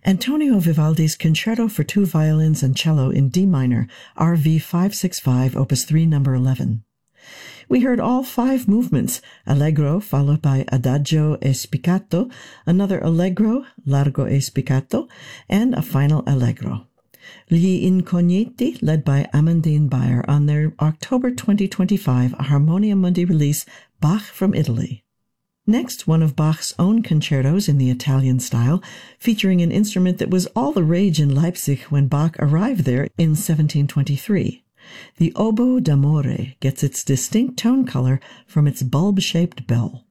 Antonio Vivaldi's Concerto for Two Violins and Cello in D minor, RV 565, Opus 3, number 11. We heard all 5 movements, Allegro followed by Adagio e Spiccato, another Allegro, Largo e Spiccato, and a final Allegro. Gli Incogniti, led by Amandine Bayer on their October 2025 Harmonia Mundi release, Bach from Italy. Next, one of Bach's own concertos in the Italian style, featuring an instrument that was all the rage in Leipzig when Bach arrived there in 1723. The oboe d'amore gets its distinct tone color from its bulb-shaped bell.